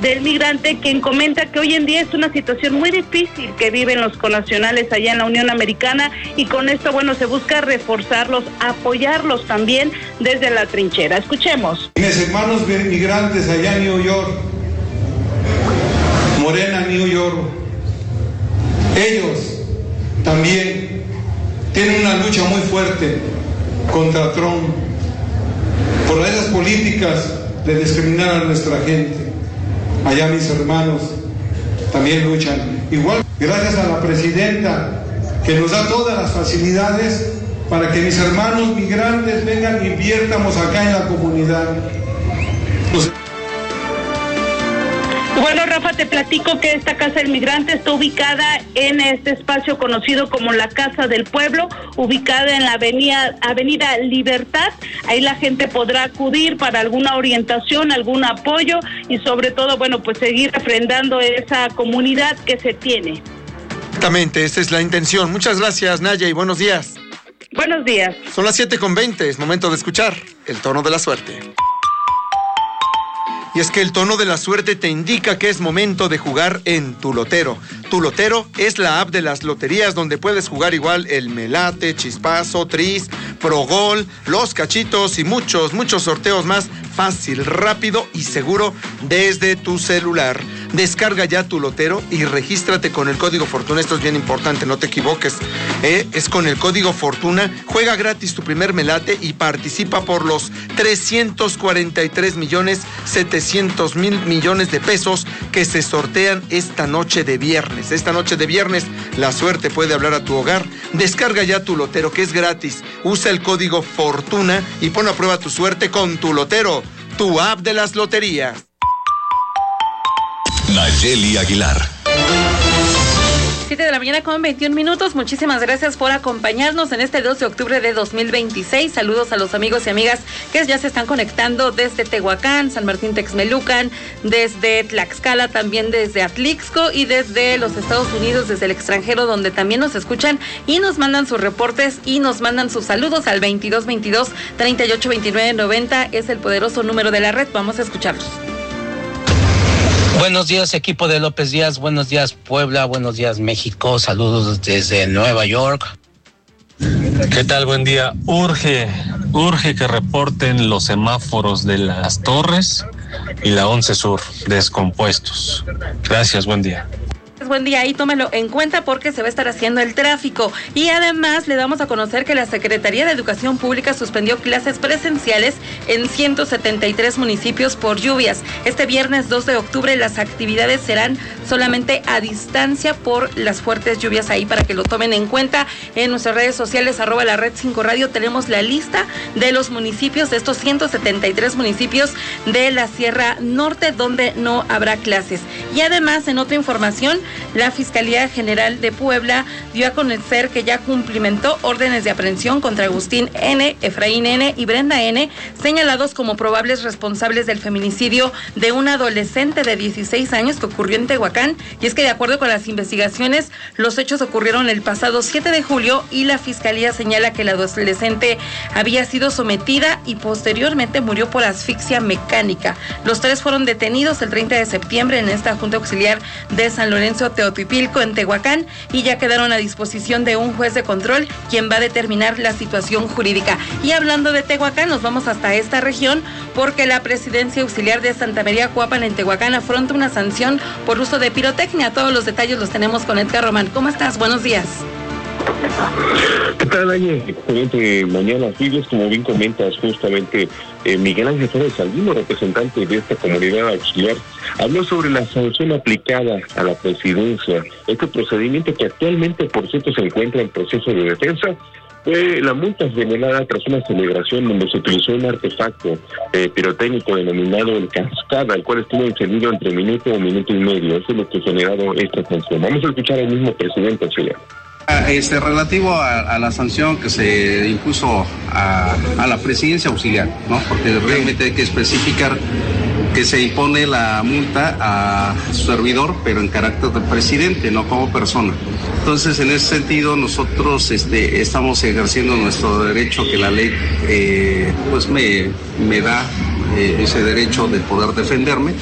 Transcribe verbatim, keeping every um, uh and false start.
del migrante, quien comenta que hoy en día es una situación muy difícil que viven los connacionales allá en la Unión Americana, y con esto, bueno, se busca reforzarlos, apoyarlos también desde la trinchera. Escuchemos. Mis hermanos migrantes allá en New York, Morena, New York, ellos también tienen una lucha muy fuerte contra Trump por esas políticas de discriminar a nuestra gente. Allá mis hermanos también luchan. Igual, gracias a la presidenta que nos da todas las facilidades para que mis hermanos migrantes vengan e invirtamos acá en la comunidad. Pues, Bueno, Rafa, te platico que esta Casa del Migrante está ubicada en este espacio conocido como la Casa del Pueblo, ubicada en la avenida, avenida Libertad. Ahí la gente podrá acudir para alguna orientación, algún apoyo y sobre todo, bueno, pues seguir refrendando esa comunidad que se tiene. Exactamente, esa es la intención. Muchas gracias, Naya, y buenos días. Buenos días. Son las siete con veinte, es momento de escuchar el tono de la suerte. Y es que el tono de la suerte te indica que es momento de jugar en Tu Lotero. Tu Lotero es la app de las loterías donde puedes jugar igual el Melate, Chispazo, Tris, Progol, Los Cachitos y muchos, muchos sorteos más, fácil, rápido y seguro desde tu celular. Descarga ya Tu Lotero y regístrate con el código Fortuna. Esto es bien importante, no te equivoques. ¿eh? Es con el código Fortuna. Juega gratis tu primer Melate y participa por los trescientos cuarenta y tres millones setecientos mil millones de pesos que se sortean esta noche de viernes. Esta noche de viernes la suerte puede hablar a tu hogar. Descarga ya Tu Lotero, que es gratis. Usa el código Fortuna y pon a prueba tu suerte con Tu Lotero, tu app de las loterías. Nayeli Aguilar. siete de la mañana con veintiún minutos. Muchísimas gracias por acompañarnos en este dos de octubre de dos mil veintiséis. Saludos a los amigos y amigas que ya se están conectando desde Tehuacán, San Martín Texmelucan, desde Tlaxcala, también desde Atlixco y desde los Estados Unidos, desde el extranjero, donde también nos escuchan y nos mandan sus reportes y nos mandan sus saludos al veintidós veintidós treinta y ocho veintinueve noventa. Es el poderoso número de la red. Vamos a escucharlos. Buenos días, equipo de López Díaz. Buenos días, Puebla. Buenos días, México. Saludos desde Nueva York. ¿Qué tal? Buen día. Urge, urge que reporten los semáforos de Las Torres y la once Sur descompuestos. Gracias, buen día. Buen día, y tómelo en cuenta porque se va a estar haciendo el tráfico. Y además le damos a conocer que la Secretaría de Educación Pública suspendió clases presenciales en ciento setenta y tres municipios por lluvias. Este viernes dos de octubre las actividades serán solamente a distancia por las fuertes lluvias, ahí para que lo tomen en cuenta. En nuestras redes sociales, arroba la red cinco radio, tenemos la lista de los municipios, de estos ciento setenta y tres municipios de la Sierra Norte, donde no habrá clases. Y además, en otra información, la Fiscalía General de Puebla dio a conocer que ya cumplimentó órdenes de aprehensión contra Agustín N., Efraín N. y Brenda N., señalados como probables responsables del feminicidio de un adolescente de dieciséis años que ocurrió en Tehuacán. Y es que de acuerdo con las investigaciones, los hechos ocurrieron el pasado siete de julio y la Fiscalía señala que la adolescente había sido sometida y posteriormente murió por asfixia mecánica. Los tres fueron detenidos el treinta de septiembre en esta Junta Auxiliar de San Lorenzo Teotipilco en Tehuacán y ya quedaron a disposición de un juez de control quien va a determinar la situación jurídica. Y hablando de Tehuacán, nos vamos hasta esta región porque la Presidencia Auxiliar de Santa María Cuapan en Tehuacán afronta una sanción por uso de pirotecnia. Todos los detalles los tenemos con Edgar Román. ¿Cómo estás? Buenos días. ¿Qué tal, Añe? Excelente mañana. Así es, como bien comentas, justamente eh, Miguel Ángel Flores Albino, representante de esta comunidad auxiliar, habló sobre la sanción aplicada a la presidencia. Este procedimiento, que actualmente, por cierto, se encuentra en proceso de defensa, fue la multa señalada tras una celebración donde se utilizó un artefacto eh, pirotécnico denominado el cascada, el cual estuvo encendido entre minuto o minuto y medio. Eso es lo que ha generado esta sanción. Vamos a escuchar al mismo presidente auxiliar. Este, relativo a, a la sanción que se impuso a, a la presidencia auxiliar, ¿no? Porque realmente hay que especificar que se impone la multa a su servidor, pero en carácter de presidente, no como persona. Entonces, en ese sentido, nosotros este, estamos ejerciendo nuestro derecho que la ley eh, pues me, me da eh, ese derecho de poder defenderme.